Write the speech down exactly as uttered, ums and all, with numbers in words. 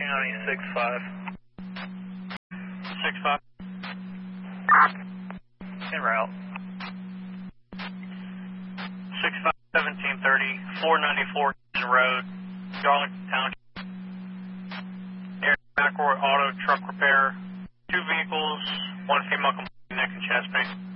County, six five. six five. En route. six five, seventeen thirty, four ninety-four Road, Darlington Township. Air backward auto truck repair. Two vehicles, one female complete neck and chest pain.